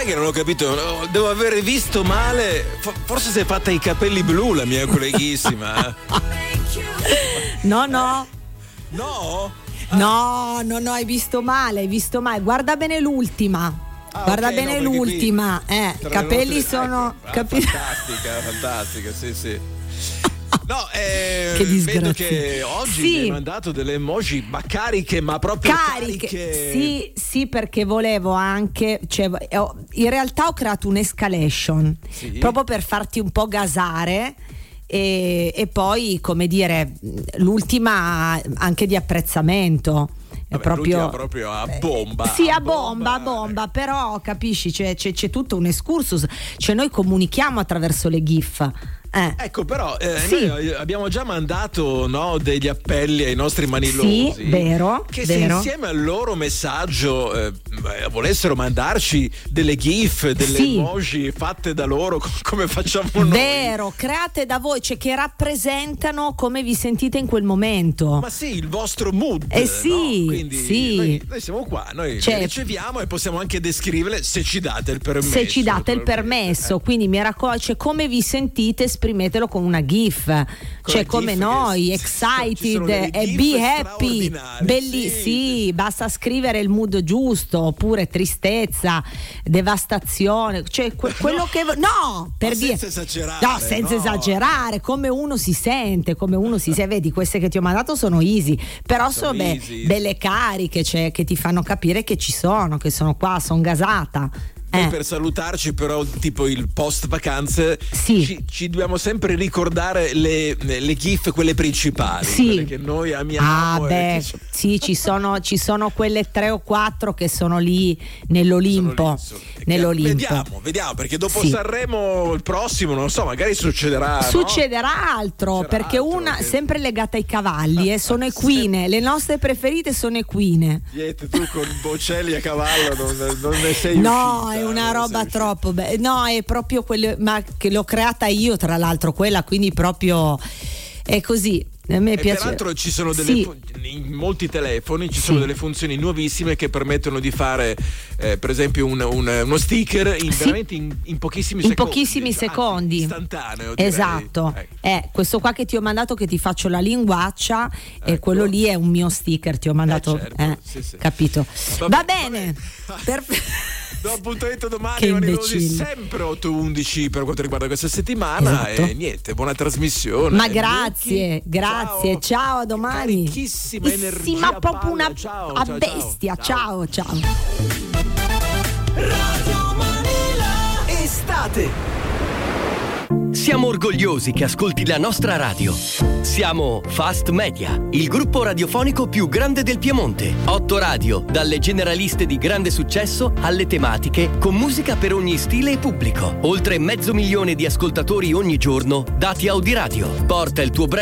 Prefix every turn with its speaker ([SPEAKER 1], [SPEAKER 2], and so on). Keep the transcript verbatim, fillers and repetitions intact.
[SPEAKER 1] che non ho capito, devo aver visto male, forse si è fatta i capelli blu la mia colleghissima.
[SPEAKER 2] No, no.
[SPEAKER 1] No?
[SPEAKER 2] No, no, no, hai visto male, hai visto male. Guarda bene l'ultima. Ah, guarda okay, bene no, l'ultima.
[SPEAKER 1] Qui,
[SPEAKER 2] eh, i capelli nostre... sono
[SPEAKER 1] ecco,
[SPEAKER 2] capi...
[SPEAKER 1] fantastica, fantastica, sì, sì. No, eh,
[SPEAKER 2] che disgrazia.
[SPEAKER 1] Vedo che oggi
[SPEAKER 2] sì.
[SPEAKER 1] mi hai mandato delle emoji ma cariche, ma proprio cariche. cariche.
[SPEAKER 2] Sì, sì, perché volevo anche, cioè, in realtà ho creato un'escalation, sì. proprio per farti un po' gasare. E, e poi, come dire, l'ultima anche di apprezzamento. È
[SPEAKER 1] Vabbè,
[SPEAKER 2] proprio,
[SPEAKER 1] proprio a bomba.
[SPEAKER 2] Sì, a bomba, a bomba, però capisci, c'è, c'è, c'è tutto un excursus, cioè noi comunichiamo attraverso le GIF. Eh.
[SPEAKER 1] Ecco, però eh,
[SPEAKER 2] sì.
[SPEAKER 1] noi abbiamo già mandato, no, degli appelli ai nostri manilosi.
[SPEAKER 2] Sì, vero.
[SPEAKER 1] Che
[SPEAKER 2] vero.
[SPEAKER 1] se insieme al loro messaggio eh, volessero mandarci delle GIF, delle
[SPEAKER 2] sì.
[SPEAKER 1] emoji fatte da loro, come facciamo noi?
[SPEAKER 2] Vero, create da voi, cioè che rappresentano come vi sentite in quel momento.
[SPEAKER 1] Ma sì, il vostro mood.
[SPEAKER 2] Eh sì,
[SPEAKER 1] no? Quindi
[SPEAKER 2] sì.
[SPEAKER 1] Noi, noi siamo qua, noi
[SPEAKER 2] certo.
[SPEAKER 1] le riceviamo e possiamo anche descriverle se ci date il permesso.
[SPEAKER 2] Se ci date il permesso, eh. quindi mi raccomando, cioè come vi sentite, esprimetelo con una GIF, con cioè come GIF noi, excited e be happy, belli, sì. sì, basta scrivere il mood giusto, oppure tristezza, devastazione, cioè que- quello
[SPEAKER 1] no.
[SPEAKER 2] che no, per
[SPEAKER 1] Ma
[SPEAKER 2] dire
[SPEAKER 1] senza esagerare,
[SPEAKER 2] no, senza
[SPEAKER 1] no.
[SPEAKER 2] esagerare, come uno si sente, come uno si sente, vedi, queste che ti ho mandato sono easy, però sono, sono be- easy. belle cariche, cioè che ti fanno capire che ci sono, che sono qua, sono gasata.
[SPEAKER 1] Eh. Per salutarci, però, tipo il post vacanze,
[SPEAKER 2] sì.
[SPEAKER 1] ci, ci dobbiamo sempre ricordare le, le GIF, quelle principali,
[SPEAKER 2] sì.
[SPEAKER 1] quelle che noi amiamo.
[SPEAKER 2] Ah, beh,
[SPEAKER 1] che...
[SPEAKER 2] sì, ci sono, ci sono quelle tre o quattro che sono lì nell'Olimpo.
[SPEAKER 1] Sono lì,
[SPEAKER 2] nell'Olimpo.
[SPEAKER 1] Vediamo, vediamo, perché dopo
[SPEAKER 2] sì.
[SPEAKER 1] Sanremo il prossimo, non so, magari succederà.
[SPEAKER 2] Succederà
[SPEAKER 1] no?
[SPEAKER 2] altro,
[SPEAKER 1] Succederà
[SPEAKER 2] perché
[SPEAKER 1] altro,
[SPEAKER 2] una
[SPEAKER 1] che...
[SPEAKER 2] sempre legata ai cavalli, eh, sono equine, le nostre preferite sono equine.
[SPEAKER 1] Diete, tu con Bocelli a cavallo non, non ne sei
[SPEAKER 2] no,
[SPEAKER 1] uscita.
[SPEAKER 2] È una roba troppo bella. No, è proprio quello, ma che l'ho creata io, tra l'altro, quella, quindi proprio è così. A me
[SPEAKER 1] e
[SPEAKER 2] piace.
[SPEAKER 1] Peraltro ci sono delle
[SPEAKER 2] sì.
[SPEAKER 1] fu- in molti telefoni ci
[SPEAKER 2] sì.
[SPEAKER 1] sono delle funzioni nuovissime che permettono di fare eh, per esempio un, un, uno sticker in, sì. veramente in, in pochissimi
[SPEAKER 2] in
[SPEAKER 1] secondi
[SPEAKER 2] pochissimi secondi
[SPEAKER 1] istantaneo, direi.
[SPEAKER 2] Esatto,
[SPEAKER 1] ecco.
[SPEAKER 2] eh, questo qua che ti ho mandato, che ti faccio la linguaccia, ecco. E quello lì è un mio sticker, ti ho mandato,
[SPEAKER 1] eh, certo.
[SPEAKER 2] eh,
[SPEAKER 1] sì, sì.
[SPEAKER 2] capito? Va, va bene,
[SPEAKER 1] bene.
[SPEAKER 2] Per...
[SPEAKER 1] Do appuntamento domani,
[SPEAKER 2] che
[SPEAKER 1] Manilosi, sempre otto undici per quanto riguarda questa settimana.
[SPEAKER 2] Esatto.
[SPEAKER 1] E niente, buona trasmissione.
[SPEAKER 2] Ma grazie,
[SPEAKER 1] Luchi,
[SPEAKER 2] grazie, ciao, ciao, a domani.
[SPEAKER 1] Carichissima energia,
[SPEAKER 2] ma proprio
[SPEAKER 1] palla.
[SPEAKER 2] una
[SPEAKER 1] ciao,
[SPEAKER 2] a
[SPEAKER 1] ciao,
[SPEAKER 2] bestia, ciao, ciao. ciao.
[SPEAKER 3] Radio Manila Estate.
[SPEAKER 4] Siamo orgogliosi che ascolti la nostra radio. Siamo Fast Media, il gruppo radiofonico più grande del Piemonte. Otto radio, dalle generaliste di grande successo alle tematiche, con musica per ogni stile e pubblico. Oltre mezzo milione di ascoltatori ogni giorno, dati Audiradio. Porta il tuo brand